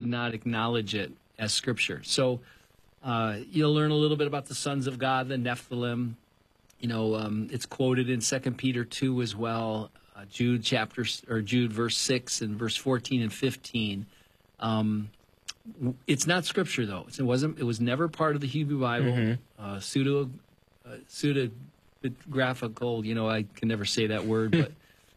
not acknowledge it as Scripture. So you'll learn a little bit about the sons of God, the Nephilim. It's quoted in 2 Peter 2 as well, Jude verse 6 and verse 14 and 15. It's not Scripture, though. It was never part of the Hebrew Bible. Pseudegraphical, I can never say that word, but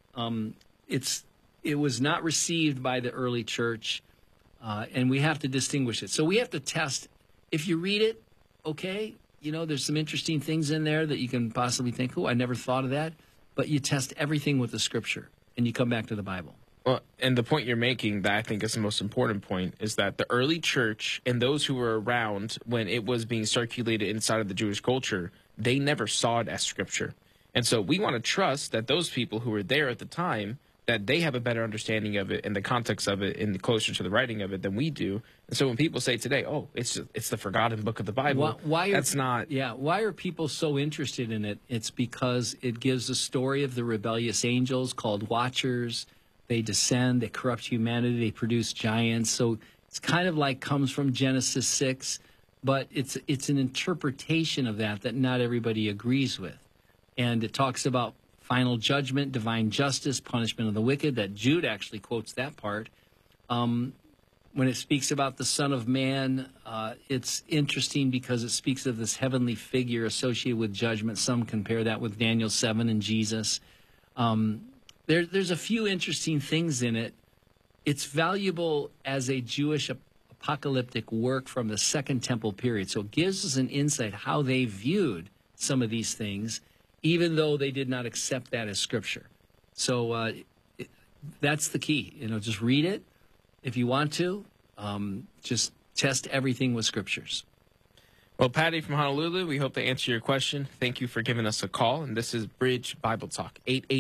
it was not received by the early church, and we have to distinguish it. So we have to test. If you read it, okay, there's some interesting things in there that you can possibly think, I never thought of that. But you test everything with the Scripture, and you come back to the Bible. Well, and the point you're making that I think is the most important point is that the early church and those who were around when it was being circulated inside of the Jewish culture, they never saw it as Scripture. And so we want to trust that those people who were there at the time, that they have a better understanding of it and the context of it and closer to the writing of it than we do. And so when people say today, it's the forgotten book of the Bible, why are people so interested in it? It's because it gives a story of the rebellious angels called Watchers. They descend, they corrupt humanity, they produce giants. So it's kind of like comes from Genesis 6, but it's an interpretation of that not everybody agrees with. And it talks about final judgment, divine justice, punishment of the wicked, that Jude actually quotes that part. When it speaks about the Son of Man, it's interesting because it speaks of this heavenly figure associated with judgment. Some compare that with Daniel 7 and Jesus. There's a few interesting things in it. It's valuable as a Jewish apocalyptic work from the Second Temple period. So it gives us an insight how they viewed some of these things, even though they did not accept that as Scripture. So that's the key. Just read it if you want to. Just test everything with Scriptures. Well, Patty from Honolulu, we hope to answer your question. Thank you for giving us a call. And this is Bridge Bible Talk,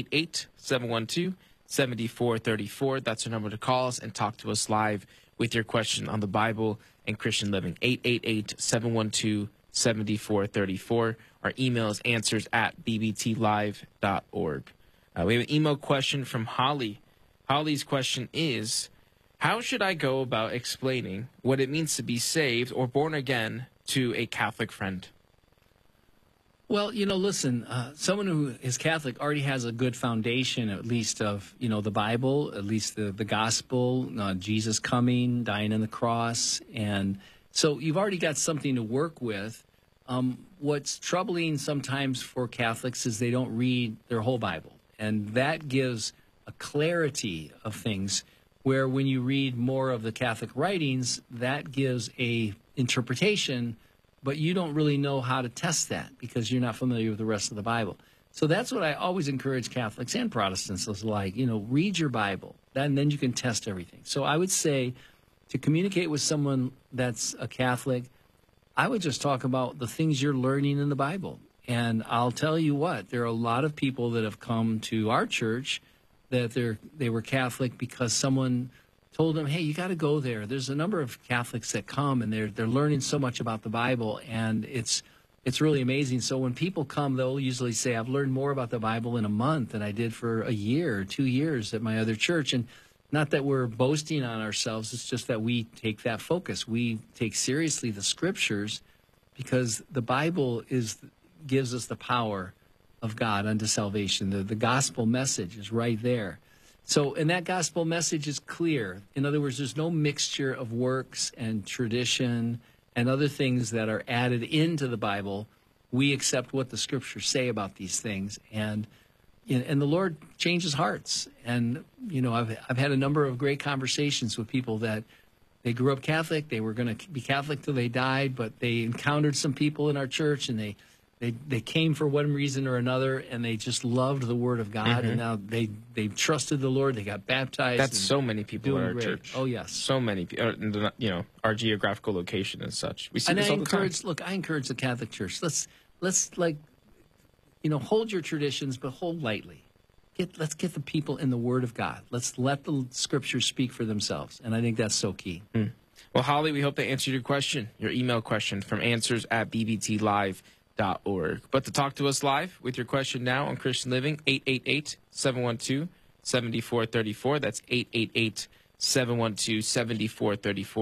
888-712-7434. That's our number to call us and talk to us live with your question on the Bible and Christian living, 888-712-7434. Our email is answers@bbtlive.org. We have an email question from Holly. Holly's question is, how should I go about explaining what it means to be saved or born again to a Catholic friend? Well, listen, someone who is Catholic already has a good foundation, at least of, the Bible, at least the gospel, Jesus coming, dying on the cross. And so you've already got something to work with. What's troubling sometimes for Catholics is they don't read their whole Bible. And that gives a clarity of things where when you read more of the Catholic writings, that gives a interpretation, but you don't really know how to test that because you're not familiar with the rest of the Bible. So that's what I always encourage Catholics and Protestants alike, read your Bible, and then you can test everything. So I would say to communicate with someone that's a Catholic, I would just talk about the things you're learning in the Bible. And I'll tell you what, there are a lot of people that have come to our church that they were Catholic because someone told them, hey, you got to go there. There's a number of Catholics that come, and they're learning so much about the Bible, and it's really amazing. So when people come, they'll usually say, I've learned more about the Bible in a month than I did for a year or 2 years at my other church. And not that we're boasting on ourselves, it's just that we take that focus. We take seriously the Scriptures because the Bible gives us the power of God unto salvation. The gospel message is right there. So, and that gospel message is clear. In other words, there's no mixture of works and tradition and other things that are added into the Bible. We accept what the Scriptures say about these things, and the Lord changes hearts. And I've had a number of great conversations with people that they grew up Catholic. They were going to be Catholic till they died, but they encountered some people in our church, and they came for one reason or another, and they just loved the Word of God, and now they trusted the Lord. They got baptized. That's so many people in our church. Oh, yes. So many people, our geographical location and such. We see this all the time. I encourage the Catholic Church. Let's hold your traditions, but hold lightly. Let's get the people in the Word of God. Let's let the Scriptures speak for themselves, and I think that's so key. Well, Holly, we hope to answer your question, your email question from answers@bbtlive.org. But to talk to us live with your question now on Christian Living, 888-712-7434. That's 888-712-7434.